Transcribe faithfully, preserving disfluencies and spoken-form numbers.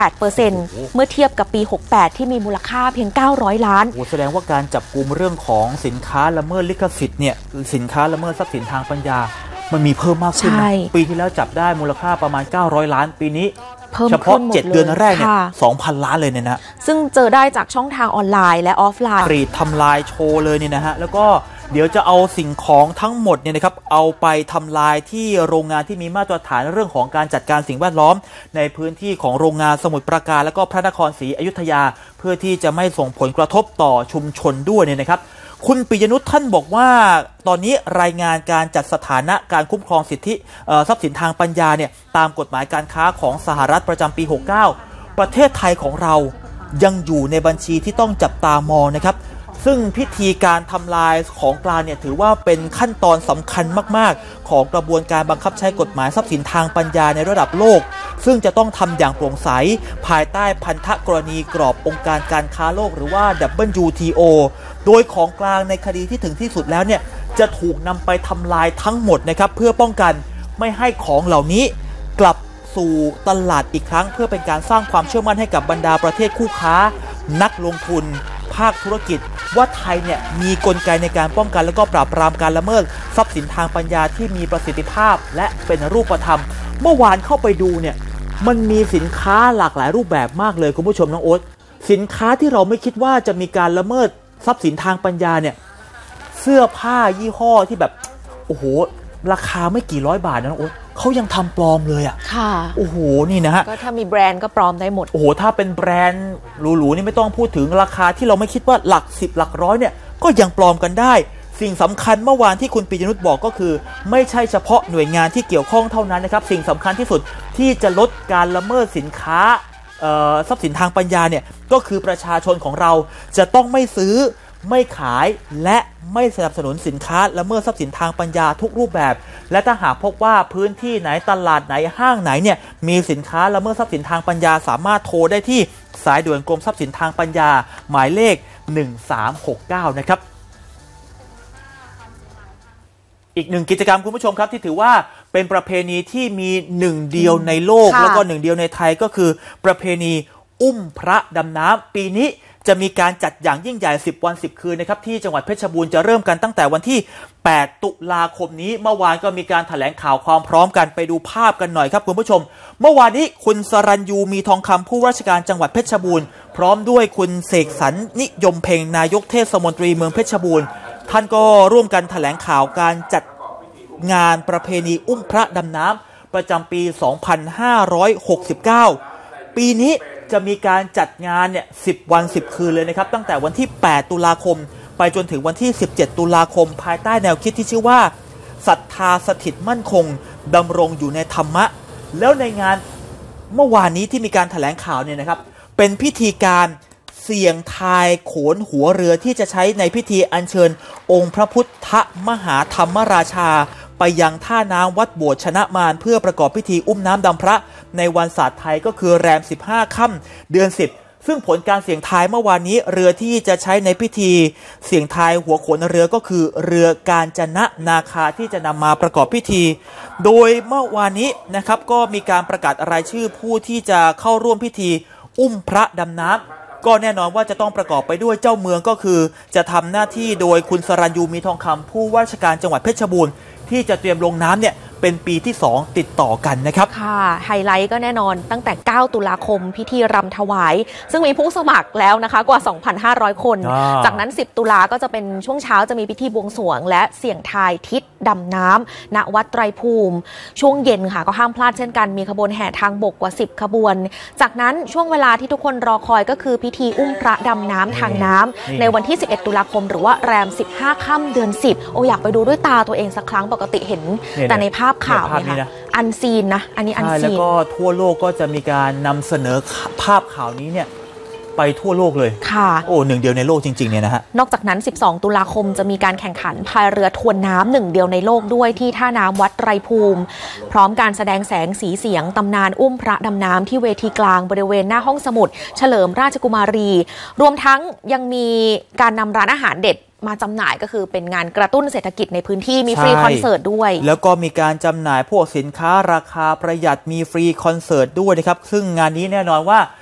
แปดเปอร์เซ็นต์ เมื่อเทียบกับปี หกสิบแปด ที่มีมูลค่าเพียง เก้าร้อย ล้านโอ้แสดงว่าการจับกุมเรื่องของสินค้าละเมิดลิขสิทธิ์เนี่ยสินค้าละเมิดทรัพย์สินทางปัญญามันมีเพิ่มมากขึ้นนะปีที่แล้วจับได้มูลค่าประมาณเก้าร้อยล้านปีนี้เฉพาะเจ็ดเดือนแรกเนี่ย สองพัน ล้านเลยเนี่ยนะซึ่งเจอได้จากช่องทางออนไลน์และออฟไลน์กรีดทำลายโชว์เลยเนี่ยนะฮะแล้วก็เดี๋ยวจะเอาสิ่งของทั้งหมดเนี่ยนะครับเอาไปทำลายที่โรงงานที่มีมาตรฐานเรื่องของการจัดการสิ่งแวดล้อมในพื้นที่ของโรงงานสมุทรปราการและก็พระนครศรีอยุธยาเพื่อที่จะไม่ส่งผลกระทบต่อชุมชนด้วยเนี่ยนะครับคุณปิยนุชท่านบอกว่าตอนนี้รายงานการจัดสถานะการคุ้มครองสิทธิทรัพย์สินทางปัญญาเนี่ยตามกฎหมายการค้าของสหรัฐประจำปีหกสิบเก้าประเทศไทยของเรายังอยู่ในบัญชีที่ต้องจับตามองนะครับซึ่งพิธีการทำลายของกลางเนี่ยถือว่าเป็นขั้นตอนสำคัญมากๆของกระบวนการบังคับใช้กฎหมายทรัพย์สินทางปัญญาในระดับโลกซึ่งจะต้องทำอย่างโปร่งใสภายใต้พันธกรณีกรอบองค์การการค้าโลกหรือว่า ดับเบิลยู ที โอ โดยของกลางในคดีที่ถึงที่สุดแล้วเนี่ยจะถูกนำไปทำลายทั้งหมดนะครับเพื่อป้องกันไม่ให้ของเหล่านี้กลับสู่ตลาดอีกครั้งเพื่อเป็นการสร้างความเชื่อมั่นให้กับบรรดาประเทศคู่ค้านักลงทุนภาคธุรกิจว่าไทยเนี่ยมีกลไกในการป้องกันและก็ปราบปรามการละเมิดทรัพย์สินทางปัญญาที่มีประสิทธิภาพและเป็นรูปธรรมเมื่อวานเข้าไปดูเนี่ยมันมีสินค้าหลากหลายรูปแบบมากเลยคุณผู้ชมน้องโอ๊ตสินค้าที่เราไม่คิดว่าจะมีการละเมิดทรัพย์สินทางปัญญาเนี่ยเสื้อผ้ายี่ห้อที่แบบโอ้โหราคาไม่กี่ร้อยบาทนะน้องโอ๊ตเขายังทำปลอมเลยอ่ะค่ะโอ้โหนี่นะฮะก็ถ้ามีแบรนด์ก็ปลอมได้หมดโอ้โหถ้าเป็นแบรนด์หรูๆนี่ไม่ต้องพูดถึงราคาที่เราไม่คิดว่าหลักสิบหลักร้อยเนี่ยก็ยังปลอมกันได้สิ่งสำคัญเมื่อวานที่คุณปิยนุชบอกก็คือไม่ใช่เฉพาะหน่วยงานที่เกี่ยวข้องเท่านั้นนะครับสิ่งสำคัญที่สุดที่จะลดการละเมิดสินค้าทรัพย์สินทางปัญญาเนี่ยก็คือประชาชนของเราจะต้องไม่ซื้อไม่ขายและไม่สนับสนุนสินค้าละเมิดทรัพย์สินทางปัญญาทุกรูปแบบและถ้าหากพบว่าพื้นที่ไหนตลาดไหนห้างไหนเนี่ยมีสินค้าละเมิดทรัพย์สินทางปัญญาสามารถโทรได้ที่สายด่วนกรมทรัพย์สินทางปัญญาหมายเลขหนึ่งสามหกเก้านะครับอีกหนึ่งกิจกรรมคุณผู้ชมครับที่ถือว่าเป็นประเพณีที่มีหนึ่งเดียวในโลกแล้วก็หนึ่งเดียวในไทยก็คือประเพณีอุ้มพระดำน้ำปีนี้จะมีการจัดอย่างยิ่งใหญ่สิบวันสิบคืนนะครับที่จังหวัดเพชรบูรณ์จะเริ่มกันตั้งแต่วันที่แปดตุลาคมนี้เมื่อวานก็มีการแถลงข่าวความพร้อมกันไปดูภาพกันหน่อยครับคุณผู้ชมเมื่อวานนี้คุณสรัญยูมีทองคำผู้ราชการจังหวัดเพชรบูรณ์พร้อมด้วยคุณเสกสรรนิยมเพ็งนายกเทศมนตรีเมืองเพชรบูรณ์ท่านก็ร่วมกันแถลงข่าวการจัดงานประเพณีอุ้มพระดำน้ำประจำปี สองพันห้าร้อยหกสิบเก้า ปีนี้จะมีการจัดงานเนี่ยสิบวันสิบคืนเลยนะครับตั้งแต่วันที่แปดตุลาคมไปจนถึงวันที่สิบเจ็ดตุลาคมภายใต้แนวคิดที่ชื่อว่าศรัทธาสถิตมั่นคงดำรงอยู่ในธรรมะแล้วในงานเมื่อวานนี้ที่มีการแถลงข่าวเนี่ยนะครับเป็นพิธีการเสี่ยงทายโขนหัวเรือที่จะใช้ในพิธีอัญเชิญองค์พระพุทธมหาธรรมราชาไปยังท่าน้ำวัดโบสถ์ชนะมารเพื่อประกอบพิธีอุ้มน้ำดำพระในวันศาสตร์ไทยก็คือแรมสิบห้าค่ำเดือนสิบซึ่งผลการเสี่ยงทายเมื่อวานนี้เรือที่จะใช้ในพิธีเสี่ยงทายหัวโขนเรือก็คือเรือกาญจนะนาคาที่จะนำมาประกอบพิธีโดยเมื่อวานนี้นะครับก็มีการประกาศรายชื่อผู้ที่จะเข้าร่วมพิธีอุ้มพระดำน้ำก็แน่นอนว่าจะต้องประกอบไปด้วยเจ้าเมืองก็คือจะทำหน้าที่โดยคุณสรัญยูมีทองคำผู้ว่าราชการจังหวัดเพชรบูรณ์ที่จะเตรียมลงน้ำเนี่ยเป็นปีที่สองติดต่อกันนะครับค่ะไฮไลท์ก็แน่นอนตั้งแต่เก้าตุลาคมพิธีรำถวายซึ่งมีผู้สมัครแล้วนะคะกว่า สองพันห้าร้อย คนจากนั้นสิบตุลาก็จะเป็นช่วงเช้าจะมีพิธีบวงสรวงและเสี่ยงทายทิศดำน้ำณวัดไตรภูมิช่วงเย็นค่ะก็ห้ามพลาดเช่นกันมีขบวนแห่ทางบกกว่าสิบขบวนจากนั้นช่วงเวลาที่ทุกคนรอคอยก็คือพิธีอุ้มพระดำน้ำทางน้ำในวันที่สิบเอ็ดตุลาคมหรือว่าแรมสิบห้าค่ำเดือนสิบโอ้อยากไปดูด้วยตาตัวเองสักครั้งปกติเห็นแต่ในภาพข่าวเนี่ยอันซีนนะอันนี้อันซีนแล้วก็ทั่วโลกก็จะมีการนำเสนอภาพข่าวนี้เนี่ยไปไปทั่วโลกเลยค่ะโอ้หนึ่งเดียวในโลกจริงๆเนี่ยนะฮะนอกจากนั้นสิบสองตุลาคมจะมีการแข่งขันพายเรือทวนน้ำหนึ่งเดียวในโลกด้วยที่ท่าน้ำวัดไตรภูมิพร้อมการแสดงแสงสีเสียงตำนานอุ้มพระดำน้ำที่เวทีกลางบริเวณหน้าห้องสมุดเฉลิมราชกุมารีรวมทั้งยังมีการนำร้านอาหารเด็ดมาจำหน่ายก็คือเป็นงานกระตุ้นเศรษฐกิจในพื้นที่มีฟรีคอนเสิร์ตด้วยแล้วก็มีการจำหน่ายพวกสินค้าราคาประหยัดมีฟรีคอนเสิร์ตด้วยนะครับซึ่งงานนี้แน่นอนว่า